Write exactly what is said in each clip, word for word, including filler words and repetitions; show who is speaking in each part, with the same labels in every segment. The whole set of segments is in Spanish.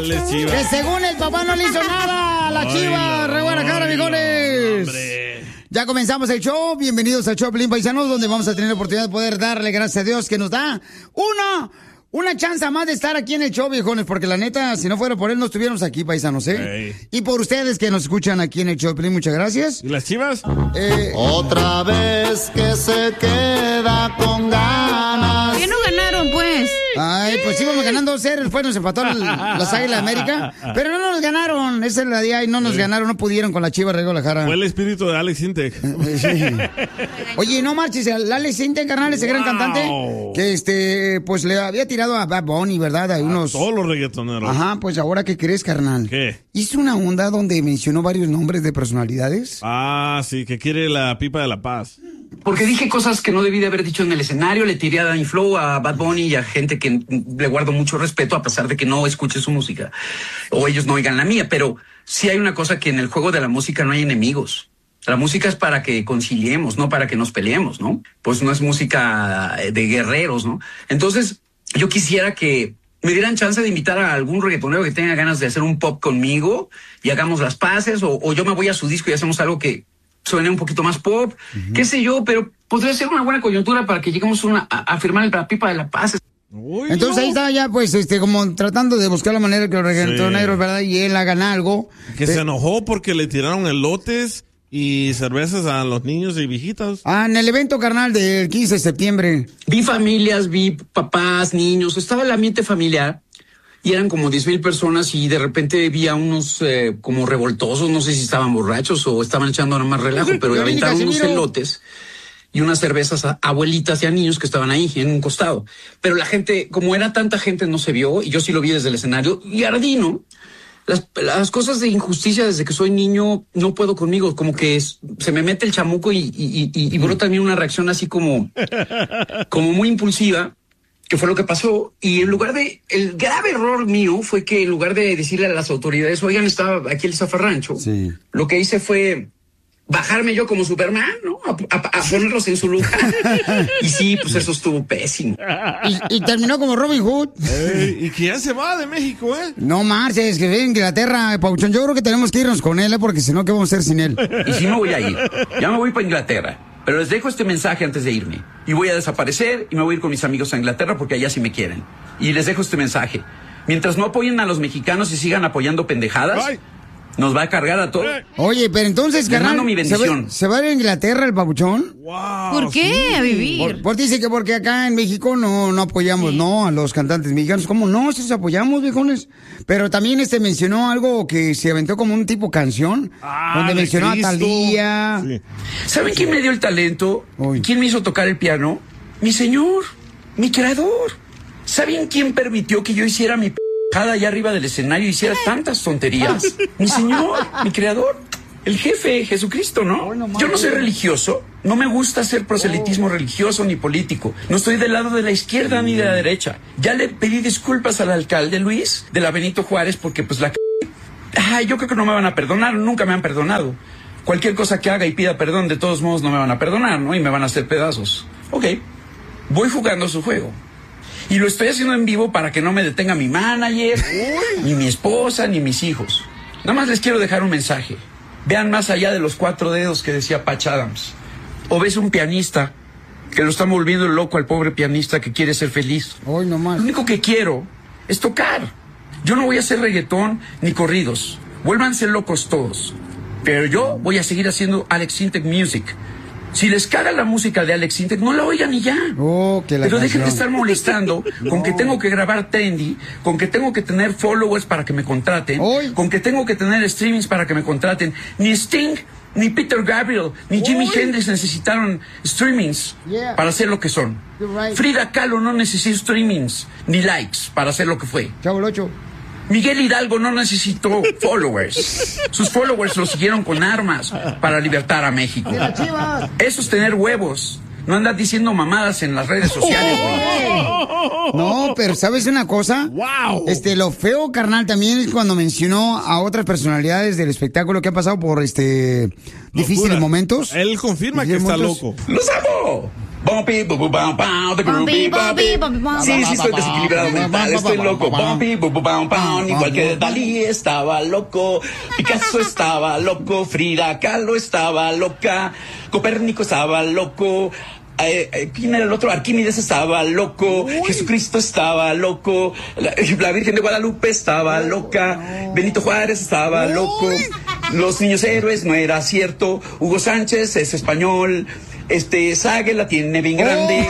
Speaker 1: Él es Chivas.
Speaker 2: Que según el papá no le hizo nada a la Chivas, re Guadalajara, viejones. Ya comenzamos el show. Bienvenidos al show Pelín Paisanos, donde vamos a tener la oportunidad de poder darle gracias a Dios que nos da una... Una chance más de estar aquí en el show, viejones, porque la neta, si no fuera por él, no estuviéramos aquí, paisanos, ¿eh?
Speaker 1: Hey.
Speaker 2: Y por ustedes que nos escuchan aquí en el show, Pelín, muchas gracias.
Speaker 1: ¿Y las Chivas?
Speaker 2: Eh,
Speaker 3: Otra vez que se queda con ganas.
Speaker 4: ¿Por qué no ganaron, pues?
Speaker 2: Ay, pues íbamos ganando dos cero, después nos empató el- las Águilas de América, pero no nos ganaron, esa es la día y no nos
Speaker 1: Sí.
Speaker 2: ganaron, no pudieron con la Chivas de Guadalajara.
Speaker 1: Fue el espíritu de Alex Intec.
Speaker 2: Sí. Oye, no marches, el Alex Sintek, carnal, ese gran
Speaker 1: Wow.
Speaker 2: cantante, que este, pues le había tirado a Bad Bunny, ¿verdad? Hay unos...
Speaker 1: Todos los reggaetoneros.
Speaker 2: Ajá, pues ahora, ¿qué crees, carnal?
Speaker 1: ¿Qué?
Speaker 2: Hizo una onda donde mencionó varios nombres de personalidades.
Speaker 1: Ah, sí, que quiere la pipa de la paz.
Speaker 5: Porque dije cosas que no debí de haber dicho en el escenario, le tiré a Danny Flow, a Bad Bunny y a gente que le guardo mucho respeto a pesar de que no escuche su música o ellos no oigan la mía, pero sí hay una cosa que en el juego de la música no hay enemigos. La música es para que conciliemos, no para que nos peleemos, ¿no? Pues no es música de guerreros, ¿no? Entonces, yo quisiera que me dieran chance de invitar a algún reggaetonero que tenga ganas de hacer un pop conmigo y hagamos las paces, o, o yo me voy a su disco y hacemos algo que suene un poquito más pop, uh-huh. qué sé yo, pero podría ser una buena coyuntura para que lleguemos una, a, a firmar la pipa de la paz.
Speaker 1: Uy,
Speaker 2: Entonces
Speaker 1: no.
Speaker 2: ahí está ya, pues, este, como tratando de buscar la manera que los reggaetoneros,
Speaker 1: Sí.
Speaker 2: ¿verdad? Y él hagan algo.
Speaker 1: Que
Speaker 2: Eh,
Speaker 1: se enojó porque le tiraron elotes y cervezas a los niños y viejitos.
Speaker 2: Ah, en el evento, carnal, del quince de septiembre.
Speaker 5: Vi familias, vi papás, niños, estaba el ambiente familiar y eran como diez mil personas y de repente vi a unos eh, como revoltosos, no sé si estaban borrachos o estaban echando nada más relajo, pero
Speaker 2: Yo
Speaker 5: aventaron
Speaker 2: ni
Speaker 5: unos
Speaker 2: Casimiro.
Speaker 5: elotes y unas cervezas a abuelitas y a niños que estaban ahí en un costado. Pero la gente, como era tanta gente, no se vio y yo sí lo vi desde el escenario y ardino. Las, las cosas de injusticia desde que soy niño no puedo conmigo, como que es, se me mete el chamuco y, y, y, y brota también una reacción así como, como muy impulsiva, que fue lo que pasó. Y en lugar de, el grave error mío fue que en lugar de decirle a las autoridades, oigan, estaba aquí el zafarrancho,
Speaker 2: Sí.
Speaker 5: lo que hice fue bajarme yo como Superman, ¿no? A, a, a ponerlos en su lugar. Y sí, pues eso estuvo pésimo.
Speaker 2: Y, y terminó como Robin Hood.
Speaker 1: Ey, y que ya se va de México, ¿eh?
Speaker 2: No marches, que vive en Inglaterra, Pauchón. Yo creo que tenemos que irnos con él, ¿eh? Porque si no, ¿qué vamos a hacer sin él?
Speaker 5: Y sí me voy a ir. Ya me voy para Inglaterra. Pero les dejo este mensaje antes de irme. Y voy a desaparecer y me voy a ir con mis amigos a Inglaterra porque allá sí me quieren. Y les dejo este mensaje. Mientras no apoyen a los mexicanos y sigan apoyando pendejadas,
Speaker 1: Ay.
Speaker 5: nos va a cargar a todos.
Speaker 2: Oye, pero entonces,
Speaker 5: Les
Speaker 2: carnal,
Speaker 5: mando mi
Speaker 2: ¿se va,
Speaker 5: bendición.
Speaker 2: ¿se va a ir a Inglaterra el Papuchón?
Speaker 1: Wow,
Speaker 4: ¿Por qué?
Speaker 1: sí.
Speaker 4: A vivir.
Speaker 2: Por, por dice que porque acá en México no, no apoyamos, no, a los cantantes mexicanos. ¿Cómo no? Si los apoyamos, viejones. Pero también este mencionó algo que se aventó como un tipo canción,
Speaker 1: Ah,
Speaker 2: donde
Speaker 1: de
Speaker 2: mencionó
Speaker 1: Cristo.
Speaker 2: a Thalía.
Speaker 1: Sí.
Speaker 5: ¿Saben quién me dio el talento?
Speaker 2: Uy.
Speaker 5: ¿Quién me hizo tocar el piano? Mi señor, mi creador. ¿Saben quién permitió que yo hiciera mi p***jada allá arriba del escenario y hiciera tantas tonterías? Mi señor, mi creador, el jefe, Jesucristo, ¿no? Yo no soy religioso, no me gusta hacer proselitismo religioso ni político. No estoy del lado de la izquierda ni de la derecha. Ya le pedí disculpas al alcalde Luis de la Benito Juárez porque pues la c... Ay, yo creo que no me van a perdonar, nunca me han perdonado. Cualquier cosa que haga y pida perdón, de todos modos no me van a perdonar, ¿no? Y me van a hacer pedazos. Ok, voy jugando su juego. Y lo estoy haciendo en vivo para que no me detenga mi manager, ni mi esposa, ni mis hijos. Nada más les quiero dejar un mensaje. Vean más allá de los cuatro dedos que decía Patch Adams. O ves un pianista que lo están volviendo loco al pobre pianista que quiere ser feliz.
Speaker 2: Hoy nomás.
Speaker 5: Lo único que quiero es tocar. Yo no voy a hacer reggaetón ni corridos. Vuélvanse locos todos. Pero yo voy a seguir haciendo Alex Sintek Music. Si les caga la música de Alex Sintek, no la oigan y ya.
Speaker 2: Oh, que la
Speaker 5: Pero dejen de
Speaker 2: canción.
Speaker 5: estar molestando con que tengo que grabar trendy, con que tengo que tener followers para que me contraten,
Speaker 2: Hoy.
Speaker 5: con que tengo que tener streamings para que me contraten. Ni Sting, ni Peter Gabriel, ni Jimi
Speaker 2: Hoy.
Speaker 5: Hendrix necesitaron streamings
Speaker 2: Yeah.
Speaker 5: para ser lo que son.
Speaker 2: You're right.
Speaker 5: Frida Kahlo no necesitó streamings ni likes para ser lo que fue.
Speaker 2: Chavo el ocho.
Speaker 5: Miguel Hidalgo no necesitó followers. Sus followers lo siguieron con armas para libertar a México.
Speaker 2: ¡De las Chivas!
Speaker 5: Eso es tener huevos. No andar diciendo mamadas en las redes sociales, güey.
Speaker 2: No, pero ¿sabes una cosa?
Speaker 1: Wow.
Speaker 2: Este, lo feo, carnal, también es cuando mencionó a otras personalidades del espectáculo que han pasado por este difíciles
Speaker 1: Locura.
Speaker 2: momentos.
Speaker 1: Él confirma que
Speaker 2: Difíciles
Speaker 1: está
Speaker 2: momentos.
Speaker 1: loco.
Speaker 5: ¡Los amo! Bumpy, bu, bu, bam, bam, de groupie, bumpy. Sí, sí, estoy desequilibrado mental, estoy loco. Bumpy, bu, bu, bam, bam. Igual que Dalí estaba loco, Picasso estaba loco, Frida Kahlo estaba loca, Copérnico estaba loco. Eh, eh, ¿Quién era el otro? Arquímedes estaba loco. Uy. Jesucristo estaba loco. La, la Virgen de Guadalupe estaba loca. Benito Juárez estaba Uy. loco. Los niños héroes no era cierto. Hugo Sánchez es español. Este Sague la tiene bien grande.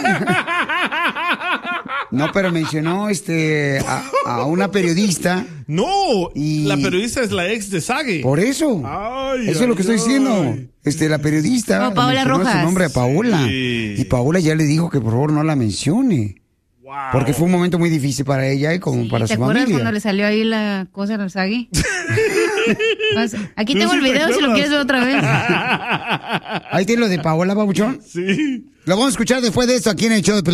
Speaker 2: No, pero mencionó este a, a una periodista.
Speaker 1: No, y... la periodista es la ex de Sague.
Speaker 2: Por eso. Ay, eso ay, es lo que estoy ay. diciendo. Este, la periodista.
Speaker 4: Oh, Paola Rojas.
Speaker 2: Su nombre a Paola. Sí. Y Paola ya le dijo que por favor no la mencione. Wow. Porque fue un momento muy difícil para ella y como sí, para su familia.
Speaker 4: ¿Te acuerdas cuando le salió ahí la cosa al Sague? Aquí tengo el video si lo quieres ver otra vez.
Speaker 2: Ahí tiene lo de Paola, babuchón.
Speaker 1: Sí.
Speaker 2: Lo vamos a escuchar después de esto aquí en el show de Pelín.